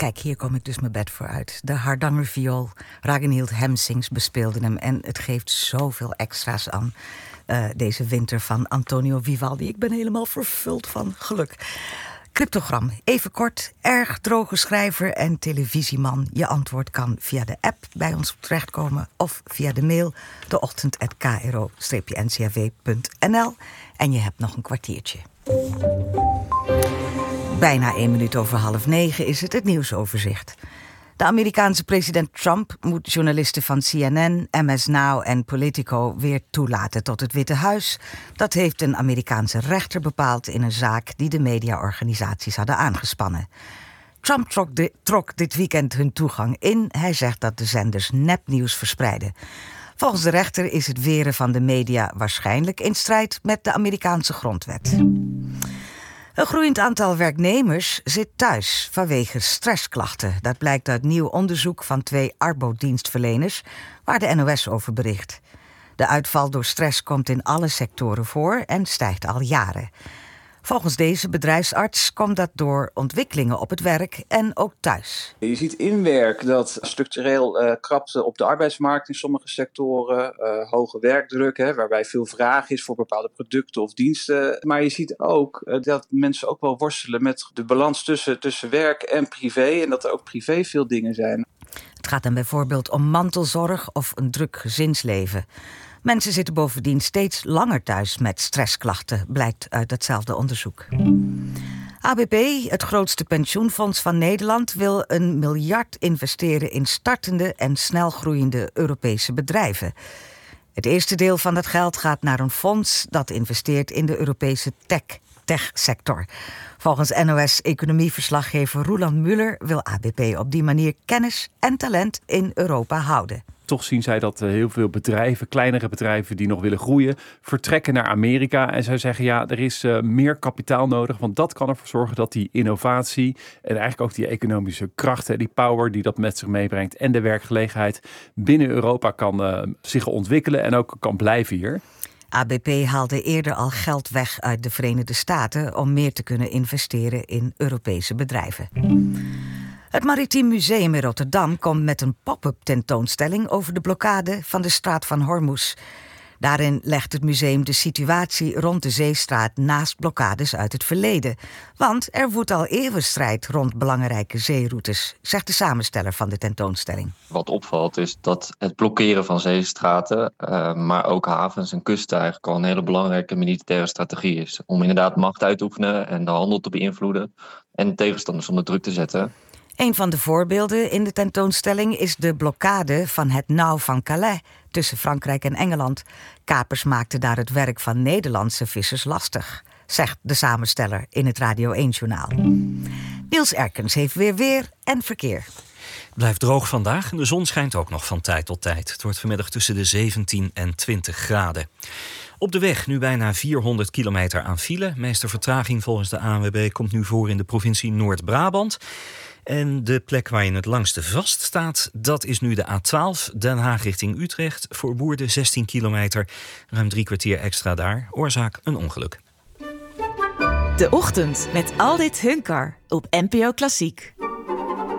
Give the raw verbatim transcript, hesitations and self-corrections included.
Kijk, hier kom ik dus mijn bed voor uit. De Hardangerviool, Ragnhild Hemsings bespeelden hem. En het geeft zoveel extra's aan uh, deze winter van Antonio Vivaldi. Ik ben helemaal vervuld van geluk. Cryptogram, even kort, erg droge schrijver en televisieman. Je antwoord kan via de app bij ons terechtkomen of via de mail deochtend at k r o n c r v punt n l. En je hebt nog een kwartiertje. Bijna één minuut over half negen is het het nieuwsoverzicht. De Amerikaanse president Trump moet journalisten van C N N, M S Now en Politico weer toelaten tot het Witte Huis. Dat heeft een Amerikaanse rechter bepaald in een zaak die de mediaorganisaties hadden aangespannen. Trump trok, de, trok dit weekend hun toegang in. Hij zegt dat de zenders nepnieuws verspreiden. Volgens de rechter is het weren van de media waarschijnlijk in strijd met de Amerikaanse grondwet. Een groeiend aantal werknemers zit thuis vanwege stressklachten. Dat blijkt uit nieuw onderzoek van twee arbodienstverleners waar de N O S over bericht. De uitval door stress komt in alle sectoren voor en stijgt al jaren. Volgens deze bedrijfsarts komt dat door ontwikkelingen op het werk en ook thuis. Je ziet in werk dat structureel uh, krapte op de arbeidsmarkt in sommige sectoren. Uh, hoge werkdruk, hè, waarbij veel vraag is voor bepaalde producten of diensten. Maar je ziet ook uh, dat mensen ook wel worstelen met de balans tussen, tussen werk en privé. En dat er ook privé veel dingen zijn. Het gaat dan bijvoorbeeld om mantelzorg of een druk gezinsleven. Mensen zitten bovendien steeds langer thuis met stressklachten, blijkt uit datzelfde onderzoek. A B P, het grootste pensioenfonds van Nederland, wil een miljard investeren in startende en snel groeiende Europese bedrijven. Het eerste deel van dat geld gaat naar een fonds dat investeert in de Europese tech, tech-sector. Volgens N O S-economieverslaggever Roland Muller wil A B P op die manier kennis en talent in Europa houden. Toch zien zij dat heel veel bedrijven, kleinere bedrijven die nog willen groeien, vertrekken naar Amerika. En zij zeggen ja, er is uh, meer kapitaal nodig. Want dat kan ervoor zorgen dat die innovatie en eigenlijk ook die economische krachten, die power die dat met zich meebrengt en de werkgelegenheid binnen Europa kan uh, zich ontwikkelen en ook kan blijven hier. A B P haalde eerder al geld weg uit de Verenigde Staten om meer te kunnen investeren in Europese bedrijven. Het Maritiem Museum in Rotterdam komt met een pop-up tentoonstelling over de blokkade van de straat van Hormuz. Daarin legt het museum de situatie rond de zeestraat naast blokkades uit het verleden. Want er woedt al eeuwen strijd rond belangrijke zeeroutes, zegt de samensteller van de tentoonstelling. Wat opvalt is dat het blokkeren van zeestraten, uh, maar ook havens en kusten eigenlijk al een hele belangrijke militaire strategie is. Om inderdaad macht uit te oefenen en de handel te beïnvloeden en tegenstanders onder druk te zetten. Een van de voorbeelden in de tentoonstelling is de blokkade van het Nauw van Calais tussen Frankrijk en Engeland. Kapers maakten daar het werk van Nederlandse vissers lastig, zegt de samensteller in het Radio één-journaal. Niels Erkens heeft weer weer en verkeer. Het blijft droog vandaag en de zon schijnt ook nog van tijd tot tijd. Het wordt vanmiddag tussen de zeventien en twintig graden. Op de weg nu bijna vierhonderd kilometer aan file. Meeste vertraging volgens de A N W B komt nu voor in de provincie Noord-Brabant. En de plek waar je het langste vast staat, dat is nu de A twaalf, Den Haag richting Utrecht. Voor Woerden zestien kilometer, ruim drie kwartier extra daar. Oorzaak een ongeluk. De Ochtend met Aldit Hunkar op N P O Klassiek.